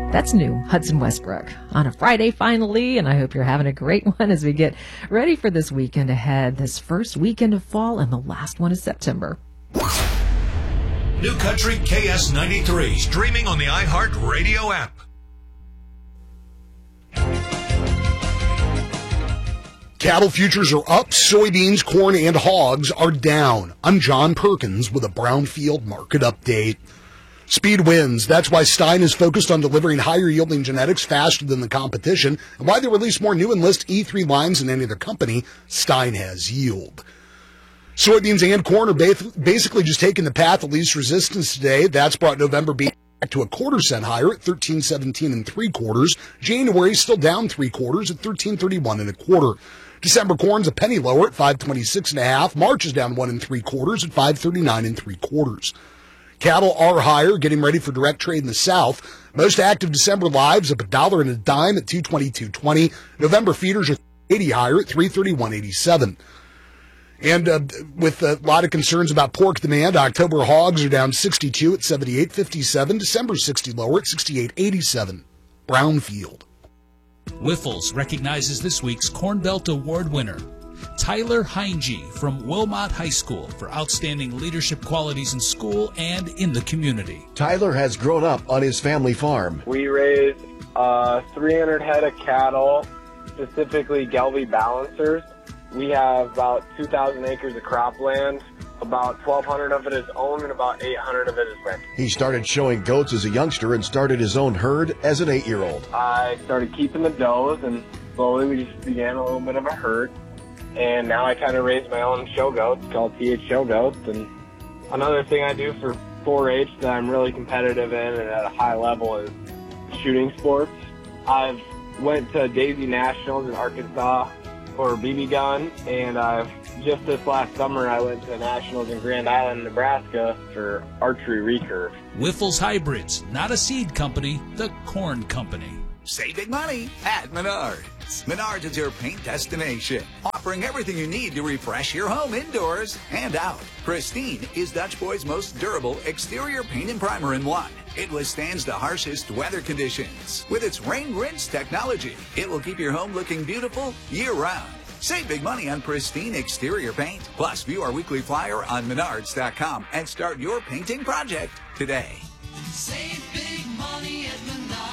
That's new, Hudson Westbrook, on a Friday finally, and I hope you're having a great one as we get ready for this weekend ahead, this first weekend of fall and the last one of September. New Country KS93, streaming on the iHeartRadio app. Cattle futures are up, soybeans, corn, and hogs are down. I'm John Perkins with a Brownfield market update. Speed wins. That's why Stein is focused on delivering higher yielding genetics faster than the competition, and why they release more new Enlist E3 lines than any other company. Stein has yield. Soybeans and corn are basically just taking the path of least resistance today. That's brought November beef back to a quarter-cent higher at $13.17 3/4. January still down 3/4 at $13.31 1/4. December corn's a penny lower at $5.26 1/2. March is down 1 3/4 at $5.39 3/4. Cattle are higher, getting ready for direct trade in the South. Most active December lives up $1 and a dime at $222.20. November feeders are 80 higher at $331.87. And with a lot of concerns about pork demand, October hogs are down 62 at $78.57. December 60 lower at $68.87. Brownfield. Wyffels recognizes this week's Corn Belt Award winner, Tyler Heinge from Wilmot High School, for outstanding leadership qualities in school and in the community. Tyler has grown up on his family farm. We raised 300 head of cattle, specifically Gelbvieh balancers. We have about 2,000 acres of cropland. About 1,200 of it is owned and about 800 of it is rented. He started showing goats as a youngster and started his own herd as an 8-year-old. I started keeping the does, and slowly we just began a little bit of a herd. And now I kind of raise my own show goats called TH Show Goats. And another thing I do for 4-H that I'm really competitive in and at a high level is shooting sports. I've went to Daisy Nationals in Arkansas for a BB gun, and just this last summer I went to the Nationals in Grand Island, Nebraska for archery recurve. Wyffels Hybrids, not a seed company, the corn company. Save big money at Menards. Menards is your paint destination, offering everything you need to refresh your home indoors and out. Pristine is Dutch Boy's most durable exterior paint and primer in one. It withstands the harshest weather conditions. With its rain rinse technology, it will keep your home looking beautiful year-round. Save big money on Pristine exterior paint. Plus, view our weekly flyer on Menards.com and start your painting project today. Save big money at Menards.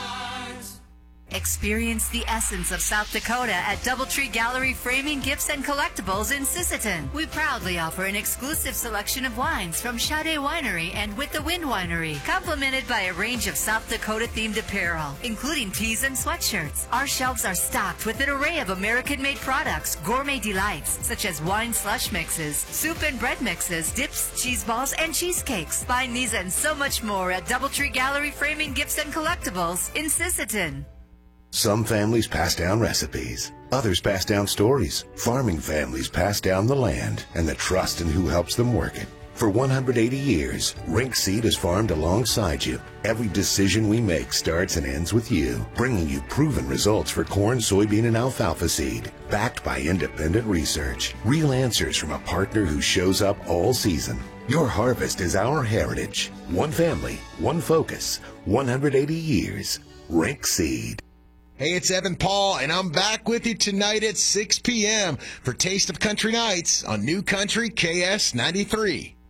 Experience the essence of South Dakota at Doubletree Gallery Framing, Gifts, and Collectibles in Sisseton. We proudly offer an exclusive selection of wines from Sade Winery and With the Wind Winery, complemented by a range of South Dakota-themed apparel, including tees and sweatshirts. Our shelves are stocked with an array of American-made products, gourmet delights, such as wine slush mixes, soup and bread mixes, dips, cheese balls, and cheesecakes. Find these and so much more at Doubletree Gallery Framing, Gifts, and Collectibles in Sisseton. Some families pass down recipes. Others pass down stories. Farming families pass down the land and the trust in who helps them work it. For 180 years, Rink Seed has farmed alongside you. Every decision we make starts and ends with you, bringing you proven results for corn, soybean, and alfalfa seed, backed by independent research. Real answers from a partner who shows up all season. Your harvest is our heritage. One family, one focus, 180 years. Rink Seed. Hey, it's Evan Paul, and I'm back with you tonight at 6 p.m. for Taste of Country Nights on New Country KS93.